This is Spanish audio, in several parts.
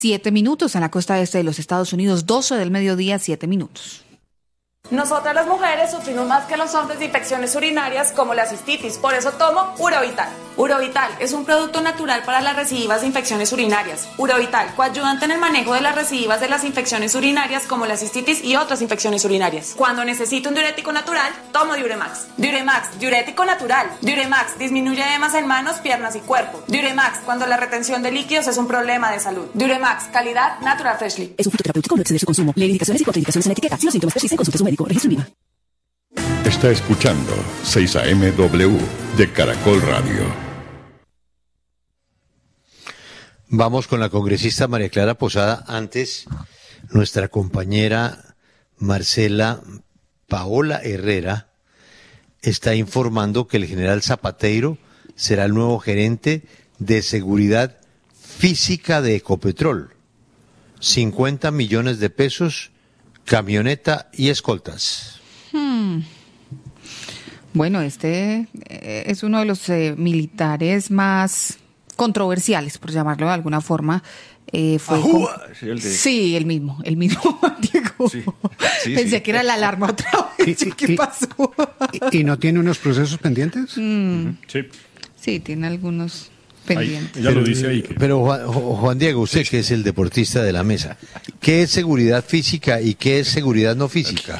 7 minutos en la costa este de los Estados Unidos, 12 del mediodía, 7 minutos. Nosotras las mujeres sufrimos más que los hombres de infecciones urinarias como la cistitis, por eso tomo Urovital. Urovital es un producto natural para las recidivas de infecciones urinarias. Urovital, coayudante en el manejo de las recidivas de las infecciones urinarias como la cistitis y otras infecciones urinarias. Cuando necesito un diurético natural, tomo Diuremax. Diuremax, diurético natural. Diuremax disminuye edemas en manos, piernas y cuerpo. Diuremax, cuando la retención de líquidos es un problema de salud. Diuremax, calidad Natural Freshly. Es un fitoterapéutico, no excede su consumo. Lee indicaciones y contraindicaciones en etiqueta. Si los síntomas persisten, consulte a su médico. Registro IVA. Está escuchando 6am-W de Caracol Radio. Vamos con la congresista María Clara Posada. Antes, nuestra compañera Marcela Paola Herrera está informando que el general Zapateiro será el nuevo gerente de seguridad física de Ecopetrol. 50 millones de pesos, camioneta y escoltas. Bueno, este es uno de los militares más controversiales, por llamarlo de alguna forma. Sí, el mismo, Diego. Sí, pensé que era la alarma otra vez. ¿Qué pasó? ¿Y no tiene unos procesos pendientes? Sí, tiene algunos pendientes. Ella lo dice ahí. Pero Juan Diego, usted que es el deportista de la mesa, ¿qué es seguridad física y qué es seguridad no física?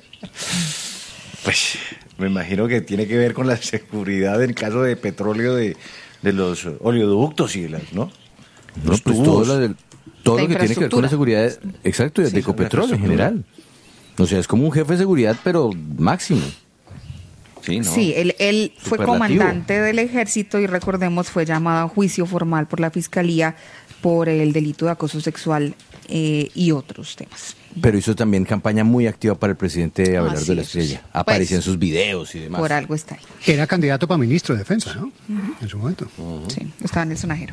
Pues me imagino que tiene que ver con la seguridad en caso de petróleo de los oleoductos y las, ¿no? Pues todo lo que tiene que ver con la seguridad, exacto, de Ecopetrol en general. O sea, es como un jefe de seguridad, pero máximo. Sí, ¿no? Sí, él fue comandante del ejército y recordemos fue llamado a juicio formal por la fiscalía por el delito de acoso sexual y otros temas. Pero hizo también campaña muy activa para el presidente Abelardo de la Espriella. Aparecía en sus videos y demás. Por algo está ahí. Era candidato para ministro de Defensa, ¿no? En su momento. Sí, estaba en el sonajero.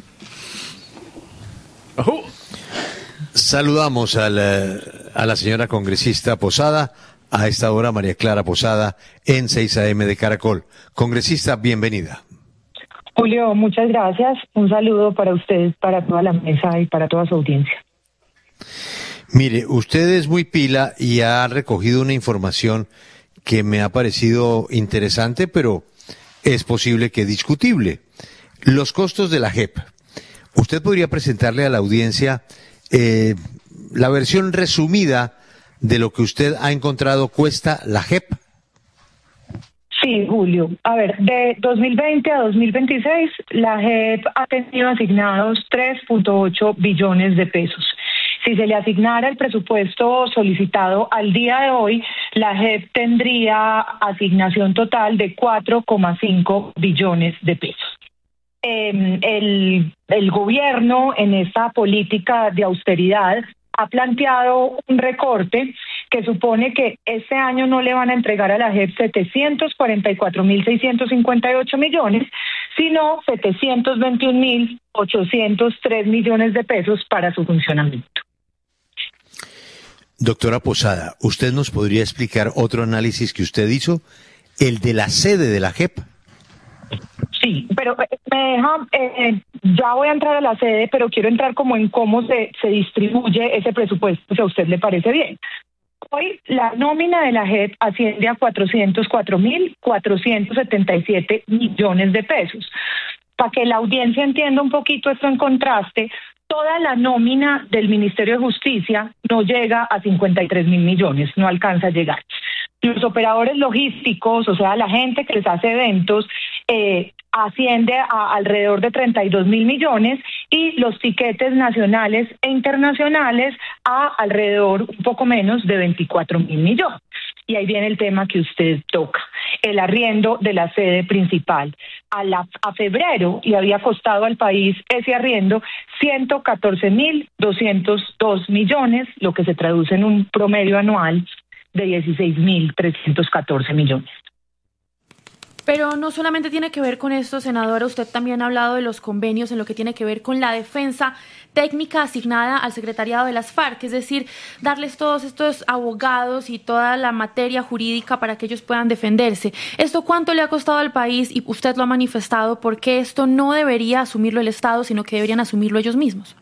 Saludamos a la señora congresista Posada. A esta hora, María Clara Posada, en 6am de Caracol. Congresista, bienvenida. Julio, muchas gracias. Un saludo para usted, para toda la mesa y para toda su audiencia. Mire, usted es muy pila y ha recogido una información que me ha parecido interesante, pero es posible que discutible. Los costos de la JEP. ¿Usted podría presentarle a la audiencia la versión resumida de lo que usted ha encontrado cuesta la JEP? Sí, Julio. A ver, de 2020 a 2026, la JEP ha tenido asignados 3.8 billones de pesos. Si se le asignara el presupuesto solicitado al día de hoy, la JEP tendría asignación total de 4,5 billones de pesos. El gobierno en esta política de austeridad ha planteado un recorte que supone que este año no le van a entregar a la JEP 744.658 millones, sino 721.803 millones de pesos para su funcionamiento. Doctora Posada, ¿usted nos podría explicar otro análisis que usted hizo, el de la sede de la JEP? Sí, pero me deja, ya voy a entrar a la sede, pero quiero entrar como en cómo se distribuye ese presupuesto, si a usted le parece bien. Hoy la nómina de la JEP asciende a 404.477 millones de pesos. Para que la audiencia entienda un poquito esto en contraste, toda la nómina del Ministerio de Justicia no llega a 53.000 millones, no alcanza a llegar. Los operadores logísticos, o sea, la gente que les hace eventos, asciende a alrededor de 32.000 millones y los tiquetes nacionales e internacionales a alrededor un poco menos de 24.000 millones. Y ahí viene el tema que usted toca, el arriendo de la sede principal. A febrero le había costado al país ese arriendo 114.202 millones, lo que se traduce en un promedio anual de 16.314 millones. Pero no solamente tiene que ver con esto, senadora, usted también ha hablado de los convenios en lo que tiene que ver con la defensa técnica asignada al secretariado de las FARC, es decir, darles todos estos abogados y toda la materia jurídica para que ellos puedan defenderse. ¿Esto cuánto le ha costado al país? Y usted lo ha manifestado, ¿por qué esto no debería asumirlo el Estado, sino que deberían asumirlo ellos mismos?